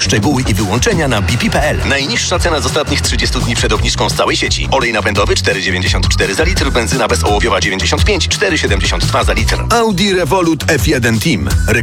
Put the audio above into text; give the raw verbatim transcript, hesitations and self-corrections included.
Szczegóły i wyłączenia na b p kropka p l. Najniższa cena z ostatnich trzydziestu dni przed obniżką z całej sieci. Olej napędowy cztery dziewięćdziesiąt cztery za litr, benzyna bezołowiowa dziewięćdziesiąt pięć, cztery siedemdziesiąt dwa za litr. Audi Revolut F jeden Team.